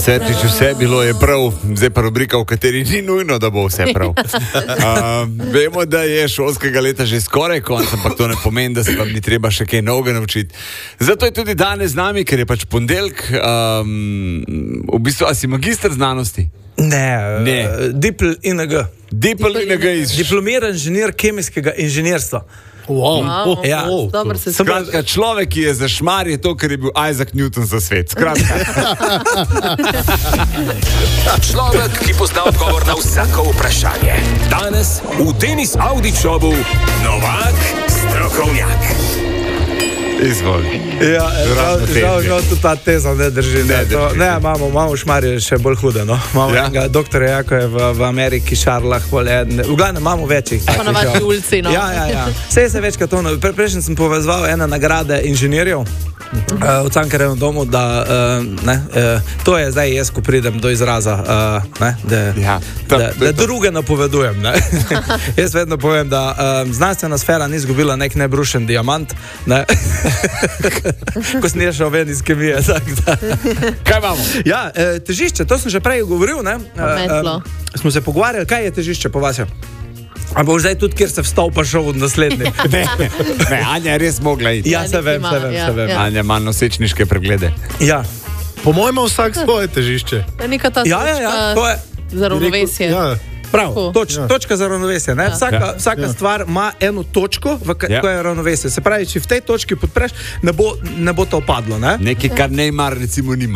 Sertič, vse bilo je prav, zdaj pa rubrika, v kateri ni nujno, da bo vse prav. Vemo, da je šolskega leta že skoraj konec, ampak to ne pomeni, da se vam ni treba še kaj novega naučiti. Zato je tudi danes z nami, ker je pač ponedeljek. V bistvu, a si magister znanosti? Ne. Dipl ING. Diplomiran inženir kemijskega inženirstva. Wow. Ja. Skratka, človek, ki je za šmar, je to, ker je bil Isaac Newton za svet. Skratka. Človek, ki pozna odgovor na vsako vprašanje. Danes v Tenis Audi Showu Novak Strokovnjak. Izvoli. Ja, žal tudi ta teza ne drži. Ne, imamo šmarje še bolj hude, no. Imamo enega doktorja, jako je v Ameriki, Šarlah, v glavnem imamo večjih. Pa navadni ulici, no. Ja. Vse se večkrat to, prejšnji sem povezval ene nagrade inženirjev v Cankarjevem domu, da to je zdaj jaz, ko pridem do izraza, da druge napovedujem. Jaz vedno povem, da znanstvena sfera ni izgubila nek nebrušen diamant, ko sem ješel ven iz kemije. Kaj imamo? Ja, težišče, to sem že prej govoril, ne? Smo se pogovarjali, kaj je težišče po vas? A bo zdaj tudi, kjer se vstal pa šel od naslednji? Ne, Anja je res mogla iti. Ja, se vem. Anja ima nosečniške preglede. Ja. Po mojem vsak svoje težišče. Ja, to je za ravnovesje. Prav, točka za ravnovesje. Vsaka stvar ima eno točko, ko je ravnovesje. Se pravi, če v tej točki podpreš, ne bo to padlo. Nekaj, kar Neymar recimo nima.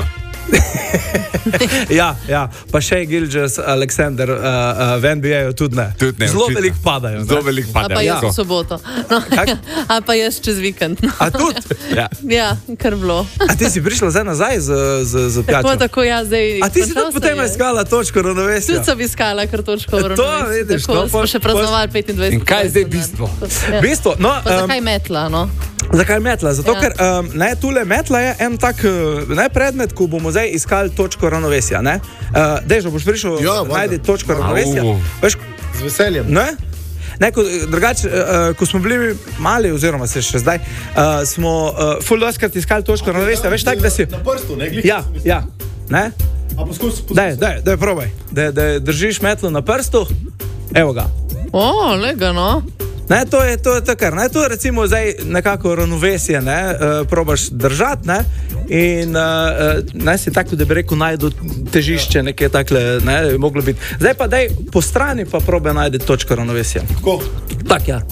Ja, pa še Gilgeous Alexander v NBA-ju tudi ne. Zelo veliko padajo. A pa jaz v soboto. A pa jaz čez vikend. A tudi? Ja, kar bilo. A ti si prišla zdaj nazaj z pijačo? Tako ja, zdaj. A ti si tudi potem iskala točko ravnovesja? Tudi sem iskala kar točko ravnovesja. To vidiš. Tako smo še praznovali 25. In kaj je zdaj bistvo? Bistvo, no. Pa zakaj metla, no? Zakaj metla? Zato, ker tule metla je en tak predmet, ko bomo zdaj iskali točko ravnovesja. Dežo, boš prišel najti točko ravnovesja? Z veseljem. Drugače, ko smo bili mali, oziroma se še zdaj, smo ful doskrat iskali točko ravnovesja. Veš tak, da si... Na prstu, ne? Ja. Ne? A poskus. Daj, probaj. Da držiš metlo na prstu. Evo ga. Lega, no. To je to kar. To je recimo zdaj nekako ravnovesje, probaš držati, in si tako, da bi rekel, najdu težišče, nekaj takle, bi moglo biti. Zdaj pa daj po strani pa probaj najti točko ravnovesja. Tako? Tak, ja.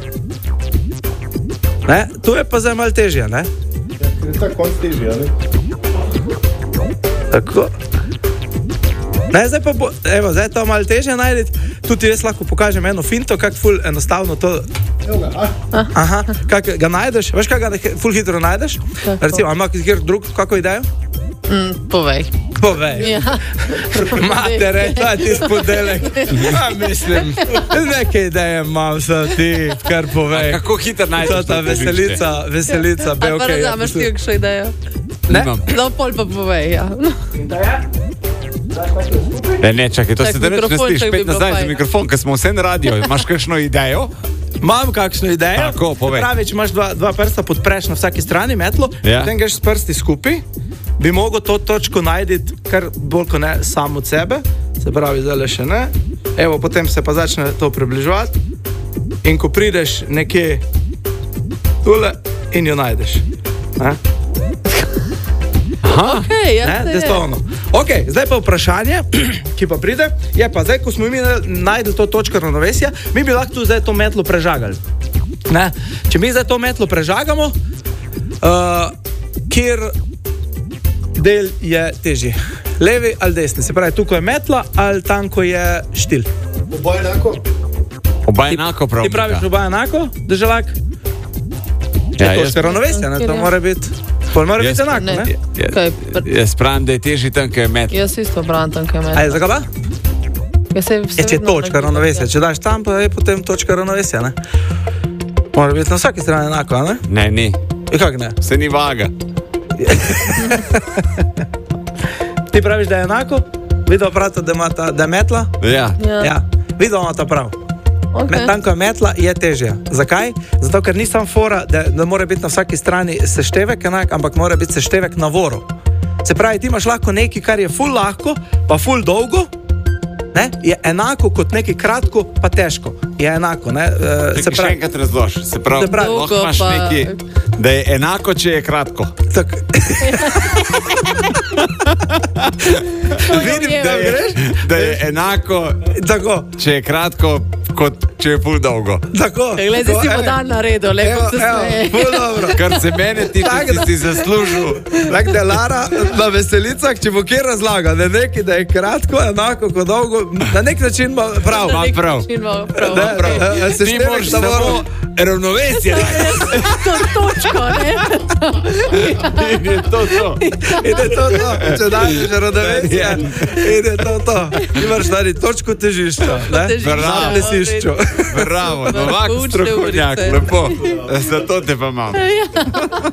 To je pa zdaj malo težje, ne? Je tako konc težje, ne? Tako. Zdaj pa bo, zdaj to malo težje najdeti. Tudi jaz lahko pokažem eno finto, kako ful enostavno to... Aha, kako ga najdeš? Veš, kako ga ful hitro najdeš? Recimo, ima kjer drug, kako idejo? Povej. Ja. Matere, ta ti spodelek. Mislim, neke ideje imam za ti, kar povej. Kako hitro najdeš? Ta veselica, be okej. Ali pa razumeš ti, kakšno idejo? Nimam. No, pol pa povej, ja. In da je? Ne, čakaj, to se da reč, ne stiš spet nazaj za mikrofon, ker smo vse na radio. Imaš kakšno idejo? Imam kakšno idejo. Tako, povej. Pravi, če imaš dva prsta podpreš na vsaki strani metlo, potem greš s prsti skupaj, bi mogel to točko najti kar bolj ko ne sam od sebe, se pravi, zdaj še ne. Potem se pa začne to približevati in ko prideš nekje tule in jo najdeš. Zdaj pa vprašanje, ki pa pride, je pa zdaj, ko smo mi najdli to točko ravnovesja, mi bi lahko tu zdaj to metlo prežagali. Če mi zdaj to metlo prežagamo, kjer del je težji? Levi ali desni? Se pravi, tukaj je metla ali tam, ko je štil? Oba enako? Oba enako, prav. Ti praviš oba enako, državak? Je točka ravnovesja, to mora biti... Pol mora biti enako, ne? Jaz pravim, da je težji tam, kaj je metla. Jaz isto pravim tam, kaj je metla. A je zakaj pa? Če je točka ravnovesja, če daš tam, pa je potem točka ravnovesja, ne? Mora biti na vsaki strani enako, ne? Ne, ni. Kako ne? Se ni vaga. Ti praviš, da je enako? Videl pravite, da je metla? Ja. Videl ima ta prav. Tam, ko je metla, je težja. Zakaj? Zato, ker ni sam fora, da mora biti na vsaki strani seštevek enak, ampak mora biti seštevek na voru. Se pravi, ti imaš lahko nekaj, kar je ful lahko, pa ful dolgo, ne? Je enako kot nekaj kratko, pa težko. Je enako, ne? Se pravi, še enkrat razloži. Se pravi, lahko imaš nekaj, da je enako, če je kratko. Tako. Vidim, da je enako, tako, če je kratko, kot če je ful dolgo. Tako. Glej, zdaj si bo dan naredil, lepo se smeje. Ful dobro. Kar se mene tiče, si zaslužil. Tako da Lara na veselicah, če bo kjer razlaga, da je nekaj, da je kratko, enako kot dolgo, na nek način bo prav. Na nek prav. način bo prav. Se Ti moraš samo ravnovesje. To točko, ne? In je to. Ide to. Če daš ravnovesje, ide to. Ti moraš narediti točko težišča. Bravo. Bravo, Novak strokovnjak, lepo. Zato te pa imam.